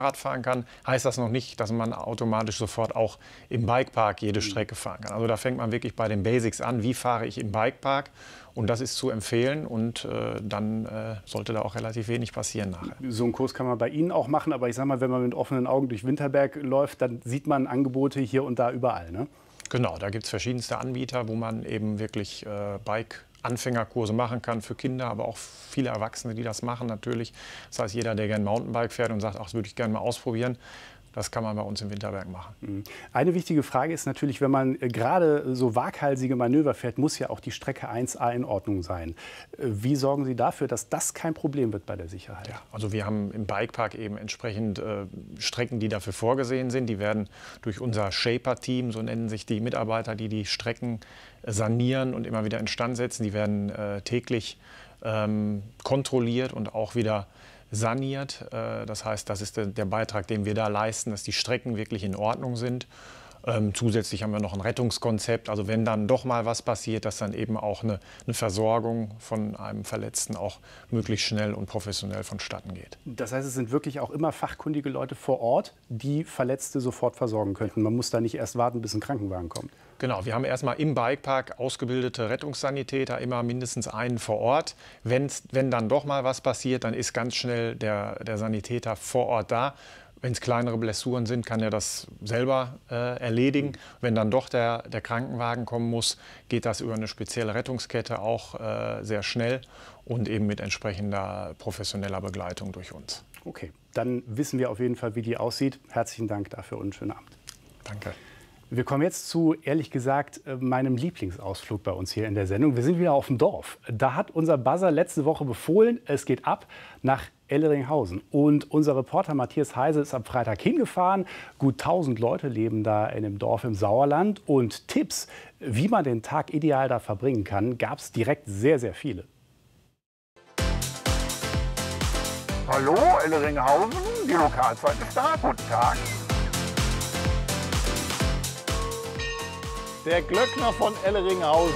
Rad fahren kann, heißt das noch nicht, dass man automatisch sofort auch im Bikepark jede Strecke fahren kann. Also da fängt man wirklich bei den Basics an. Wie fahre ich im Bikepark? Und das ist zu empfehlen und dann sollte da auch relativ wenig passieren nachher. So einen Kurs kann man bei Ihnen auch machen, aber ich sag mal, wenn man mit offenen Augen durch Winterberg läuft, dann sieht man Angebote hier und da überall, ne? Genau, da gibt es verschiedenste Anbieter, wo man eben wirklich Bike-Anfängerkurse machen kann für Kinder, aber auch viele Erwachsene, die das machen natürlich. Das heißt, jeder, der gerne Mountainbike fährt und sagt, ach, das würde ich gerne mal ausprobieren, das kann man bei uns im Winterberg machen. Eine wichtige Frage ist natürlich, wenn man gerade so waghalsige Manöver fährt, muss ja auch die Strecke 1A in Ordnung sein. Wie sorgen Sie dafür, dass das kein Problem wird bei der Sicherheit? Ja, also wir haben im Bikepark eben entsprechend Strecken, die dafür vorgesehen sind. Die werden durch unser Shaper-Team, so nennen sich die Mitarbeiter, die die Strecken sanieren und immer wieder instand setzen, die werden täglich kontrolliert und auch wieder saniert. Das heißt, das ist der Beitrag, den wir da leisten, dass die Strecken wirklich in Ordnung sind. Zusätzlich haben wir noch ein Rettungskonzept. Also wenn dann doch mal was passiert, dass dann eben auch eine Versorgung von einem Verletzten auch möglichst schnell und professionell vonstatten geht. Das heißt, es sind wirklich auch immer fachkundige Leute vor Ort, die Verletzte sofort versorgen könnten. Man muss da nicht erst warten, bis ein Krankenwagen kommt. Genau, wir haben erstmal im Bikepark ausgebildete Rettungssanitäter, immer mindestens einen vor Ort. Wenn dann doch mal was passiert, dann ist ganz schnell der Sanitäter vor Ort da. Wenn es kleinere Blessuren sind, kann er das selber erledigen. Wenn dann doch der Krankenwagen kommen muss, geht das über eine spezielle Rettungskette auch sehr schnell und eben mit entsprechender professioneller Begleitung durch uns. Okay, dann wissen wir auf jeden Fall, wie die aussieht. Herzlichen Dank dafür und einen schönen Abend. Danke. Wir kommen jetzt zu, ehrlich gesagt, meinem Lieblingsausflug bei uns hier in der Sendung. Wir sind wieder auf dem Dorf. Da hat unser Buzzer letzte Woche befohlen, es geht ab nach Elleringhausen. Und unser Reporter Matthias Heise ist am Freitag hingefahren. Gut 1000 Leute leben da in dem Dorf im Sauerland. Und Tipps, wie man den Tag ideal da verbringen kann, gab es direkt sehr, sehr viele. Hallo, Elleringhausen, die Lokalzeit ist da. Guten Tag. Der Glöckner von Elleringhausen.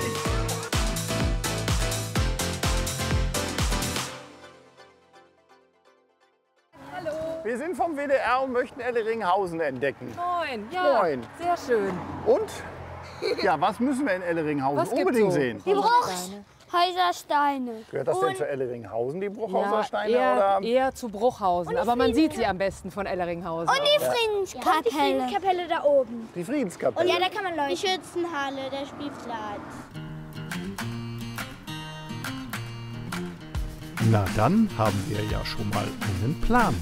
Hallo. Wir sind vom WDR und möchten Elleringhausen entdecken. Moin. Ja, Moin. sehr schön. Und? Ja, was müssen wir in Elleringhausen Was gibt's unbedingt so? sehen? Die Bruchhäusersteine. Gehört das denn zu Elleringhausen, die Bruchhausersteine? Ja, oder? eher zu Bruchhausen, aber man sieht sie am besten von Elleringhausen. Und die Friedenskapelle. Die Friedenskapelle da oben. Die Friedenskapelle. Ja, da kann man leuchten. Die Schützenhalle, der Spielplatz. Na dann haben wir ja schon mal einen Plan.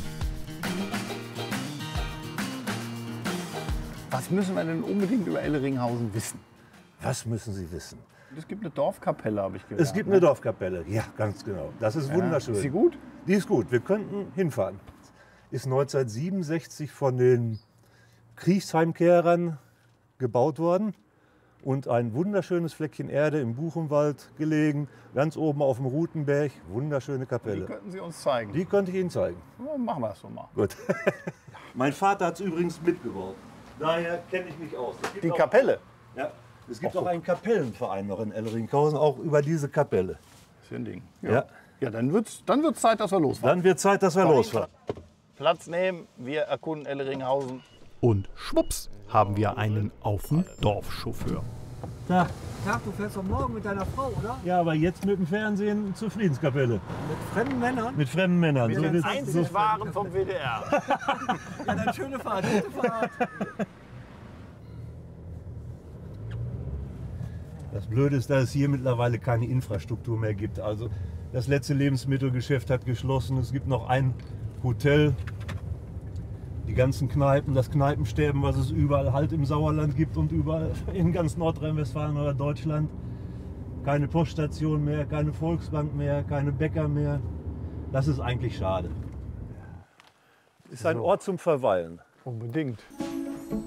Was müssen wir denn unbedingt über Elleringhausen wissen? Was müssen Sie wissen? Es gibt eine Dorfkapelle, habe ich gehört. Es gibt eine Dorfkapelle, ja, ganz genau. Das ist wunderschön. Ist sie gut? Die ist gut, wir könnten hinfahren. Ist 1967 von den Kriegsheimkehrern gebaut worden und ein wunderschönes Fleckchen Erde im Buchenwald gelegen, ganz oben auf dem Rutenberg, wunderschöne Die Kapelle. könnten Sie uns zeigen. Die könnte ich Ihnen zeigen. Ja, machen wir es so mal. Gut. Mein Vater hat es übrigens mitgebaut. Daher kenne ich mich aus. Die Kapelle? Ja, es gibt auch einen Kapellenverein noch in Elleringhausen, auch über diese Kapelle. Das ist ein Ding. Ja. Ja, dann wird's Zeit, dass wir losfahren. Dann wird Zeit, dass wir losfahren. Platz nehmen, wir erkunden Elleringhausen. Und schwupps haben wir einen auf dem Dorfchauffeur. Da. Tag, du fährst doch morgen mit deiner Frau, oder? Ja, aber jetzt mit dem Fernsehen zur Friedenskapelle. Mit fremden Männern? Mit fremden Männern. Wir sind einzig waren vom WDR. Ja, dann schöne Fahrt, gute Fahrt. Das Blöde ist, dass es hier mittlerweile keine Infrastruktur mehr gibt. Also das letzte Lebensmittelgeschäft hat geschlossen. Es gibt noch ein Hotel. Die ganzen Kneipen, das Kneipensterben, was es überall halt im Sauerland gibt und überall in ganz Nordrhein-Westfalen oder Deutschland. Keine Poststation mehr, keine Volksbank mehr, keine Bäcker mehr. Das ist eigentlich schade. Ist ein Ort zum Verweilen. Unbedingt.